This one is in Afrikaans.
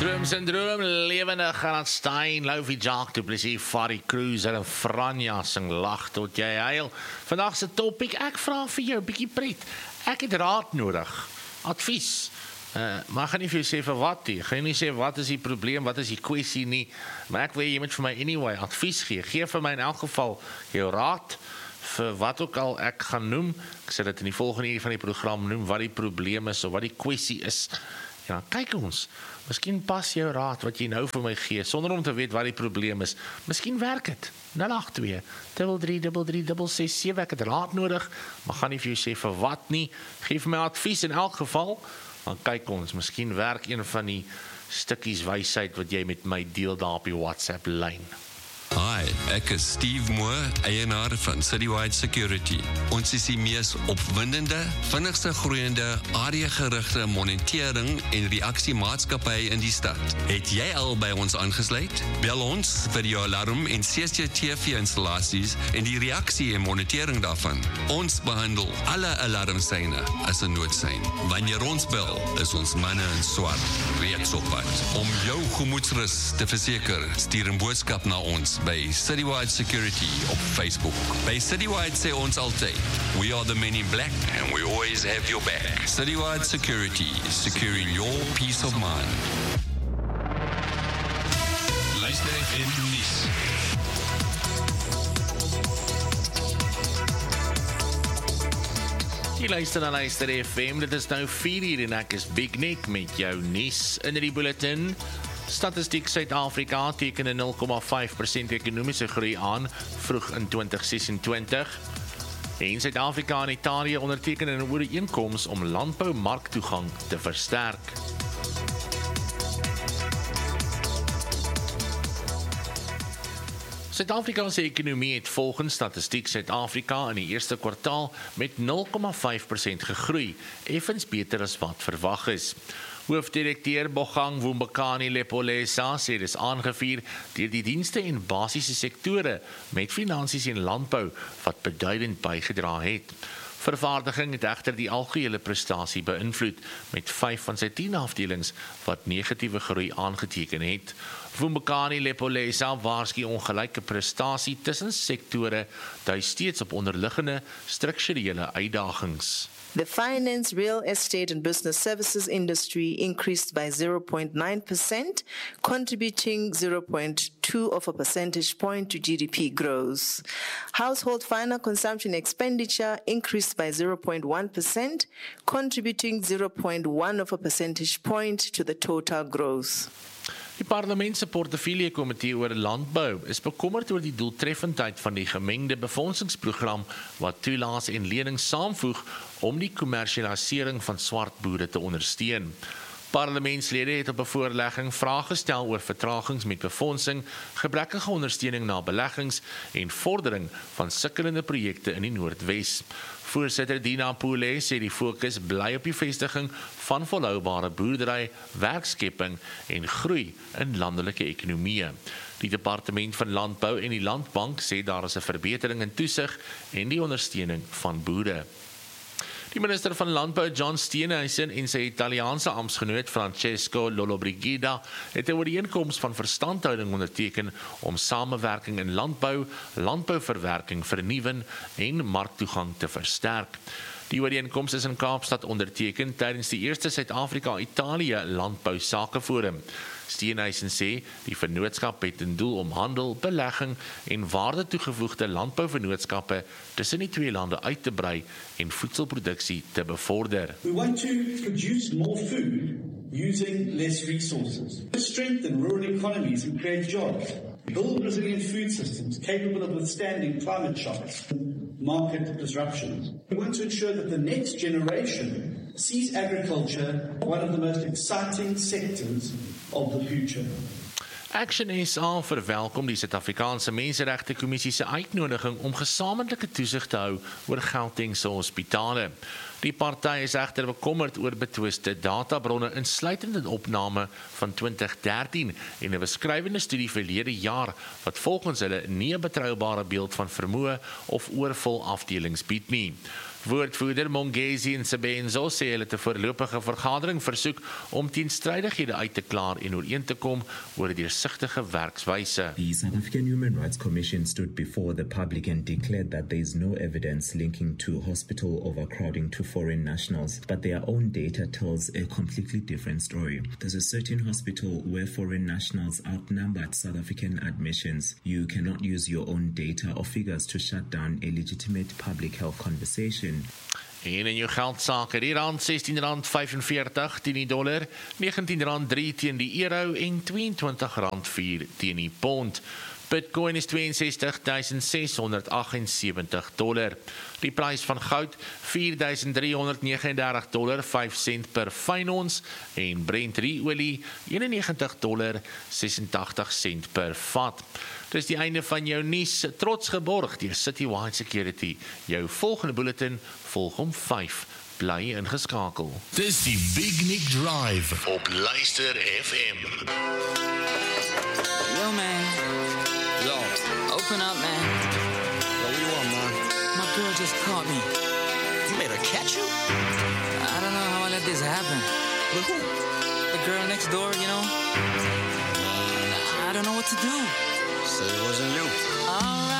Droom, lewendig Gerard Stein, Loufie Jacques du Plessis, Fari Cruiser en Franja sing lag tot jy huil. Vandag se topic, ek vra vir jou 'n bietjie pret. Ek het raad nodig, advies. Maar ek gaan nie vir jou sê vir wat nie. Ek gaan nie sê wat is die probleem, wat is die kwessie nie. Maar ek wil jy moet vir my anyway advies gee. Gee vir my in elk geval jou raad vir wat ook al ek gaan noem. Ek sal dit in die volgende uur van die program noem wat die probleem is of wat die kwessie is. Ja, kyk ons. Miskien pas jou raad wat jy nou vir my gee, sonder om te weet wat die probleem is. Miskien werk het. 082-33-667. Ek het raad nodig, maar gaan nie vir jou sê vir wat nie. Geef my advies in elk geval. Dan kyk ons, miskien werk een van die stukkies wysheid wat jy met my deel daar op die WhatsApp lyn. Hi, ek is Steve Moore, eienaar van Citywide Security. Ons is die mees opwindende, vinnigste groeiende, areagerigte monitering en reaksiemaatskappy in die stad. Het jy al by ons aangesluit? Bel ons vir jou alarm en CCTV-installasies en die reaksie en monitering daarvan. Ons behandel alle alarmsyne as 'n noodsein. Wanneer ons bel, is ons manne in swart reeds op pad. Om jou gemoedsrus te verseker, stuur 'n boodskap na ons by Citywide Security op Facebook. By Citywide sê ons altyd, we are the men in black and we always have your back. Citywide Security, securing your peace of mind. Luister FM nuus. Jy luister na Luister FM, dit is nou 4 uur en ek is Big Nick met jou nuus in die bulletin. Statistiek Suid-Afrika teken 'n 0,5% ekonomiese groei aan vroeg in 2026. En Suid-Afrika en Italië onderteken 'n ooreenkoms om landboumarktoegang te versterk. Suid-Afrika se ekonomie het volgens Statistiek Suid-Afrika in die eerste kwartaal met 0,5% gegroei, effens beter as wat verwag is. Hoofdirekteur Bogang Vumbakani Lepolesa sê dis aangevuur deur die dienste en basiese sektore met finansies en landbou wat beduidend bygedra het. Vervaardiging het egter die algehele prestasie beïnvloed met 5 van sy 10 afdelings wat negatiewe groei aangeteken het. Vumbakani Lepolesa waarsku ongelyke prestasie tussen sektore dui steeds op onderliggende strukturele uitdagings. The finance, real estate and business services industry increased by 0.9%, contributing 0.2 of a percentage point to GDP growth. Household final consumption expenditure increased by 0.1%, contributing 0.1 of a percentage point to the total growth. Die parlement se portefeuljekomitee oor landbou is bekommerd oor die doeltreffendheid van die gemengde befondsingsprogram wat toelaas en lenings saamvoeg om die kommersialisering van swart boere te ondersteun. Parlementslede het op 'n voorlegging vrae gestel oor vertragings met befondsing, gebrekkige ondersteuning na beleggings en vordering van sukkelende projekte in die Noordwes. Voorsitter Dina Poole sê die fokus bly op die vestiging van volhoubare boerdery, werkskepping en groei in landelike ekonomieë. Die Departement van Landbou en die Landbank sê daar is 'n verbetering in toesig en die ondersteuning van boere. Die minister van Landbou, John Steenhuisen, en sy Italiaanse amptgenoot Francesco Lollobrigida het 'n ooreenkoms van verstandhouding onderteken om samewerking in landbou, landbouverwerking vernuwing en marktoegang te versterk. Die ooreenkoms is in Kaapstad onderteken tydens die eerste Suid-Afrika-Italië Landbou Sakeforum. Steenhuisen sê die vennootskap het 'n doel om handel, belegging en waarde toegevoegde landbouvennootskappe tussen die twee lande uit te brei en voedselproduksie te bevorder. We want to produce more food using less resources. Strengthen rural economies and create jobs. Build resilient food systems capable of withstanding climate shocks and market disruptions. We want to ensure that the next generation sees agriculture one of the most exciting sectors of the future. Action SA verwelkom die Suid-Afrikaanse Menseregte Kommissie se uitnodiging om gesamentlike toesig te hou oor Gauteng se hospitale. Die party is egter bekommerd oor betwiste databronne insluitend in opname van 2013 en 'n beskrywende studie verlede jaar wat volgens hulle nie 'n betroubare beeld van vermoë of oorvol afdelings bied nie. Woordvoerder Mongezi Nsebenzo sê hulle het 'n voorlopige vergadering versoek om teenstrydighede uit te klaar en ooreen te kom oor 'n deursigtige werkswyse. The South African Human Rights Commission stood before the public and declared that there is no evidence linking to hospital overcrowding to foreign nationals, but their own data tells a completely different story. There's a certain hospital where foreign nationals outnumbered South African admissions. You cannot use your own data or figures to shut down a legitimate public health conversation. En in jou geldsaake, die rand R16.45 teen die dollar, R19.3 teen die euro en R22.4 teen die pond. Bitcoin is $62,678. Die prys van goud $4,339.05 per fyn ons en Brent olie $91.86 per vat. Dis die einde van jou nuus, trots geborg deur Citywide Security. Jou volgende bulletin volg om 5. Bly ingeskakel. Dis die Big Nick Drive op Luister FM. Yo, man. Yo, Open up, man. what do you want, man? My girl just caught me. You made her catch you? I don't know how I let this happen. With who? The girl next door, you know? I don't know what to do. Say it wasn't you. All right.